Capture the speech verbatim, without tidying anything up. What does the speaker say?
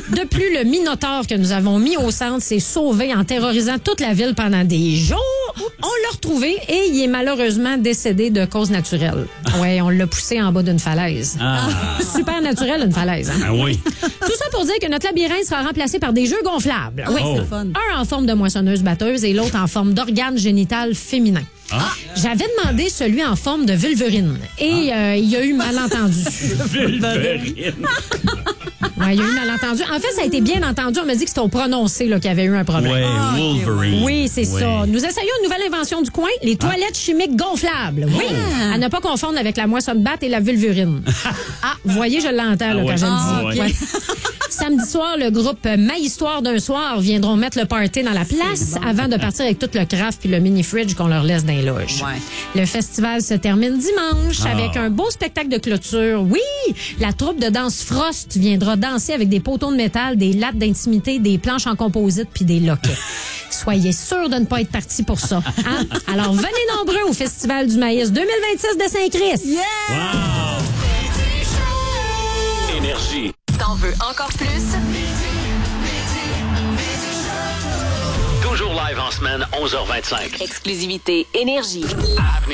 De plus, le Minotaure que nous avons mis au centre s'est sauvé en terrorisant toute la ville pendant des jours. On l'a retrouvé et il est malheureusement décédé de cause naturelle. Oui, on l'a poussé en bas d'une falaise. Ah. Super naturel, une falaise. Hein? Ah oui. Tout ça pour dire que notre labyrinthe sera remplacé par des jeux gonflables. Oui, Oh. c'est le fun. Un en forme de moissonneuse-batteuse et l'autre en forme d'organe génital féminin. Ah. J'avais demandé celui en forme de vulverine et euh, il y a eu malentendu. Vulverine. Ouais, il y a eu malentendu. En fait, ça a été bien entendu. On m'a dit que c'était au prononcé là, qu'il y avait eu un problème. Ouais, Wolverine. Oui, c'est Ouais. ça. Nous essayons une nouvelle invention du coin, les toilettes chimiques gonflables. Oui. À ne pas confondre avec la moissonne batte et la vulverine. Ah, vous voyez, je l'entends là, Ah quand ouais. je le Ah, dis. ouais. Ouais. Samedi soir, le groupe Ma Histoire d'un soir viendront mettre le party dans la place avant de partir avec tout le craft puis le mini-fridge qu'on leur laisse dans les loges. Ouais. Le festival se termine dimanche Ah. avec un beau spectacle de clôture. Oui, la troupe de danse Frost viendra danser avec des poteaux de métal, des lattes d'intimité, des planches en composite puis des loquets. Soyez sûrs de ne pas être partis pour ça. Hein? Alors, venez nombreux au Festival du Maïs deux mille vingt-six de Saint-Christ. Yeah! Wow. Énergie. T'en veux encore plus? Toujours live en semaine, onze heures vingt-cinq. Exclusivité Énergie. Avenue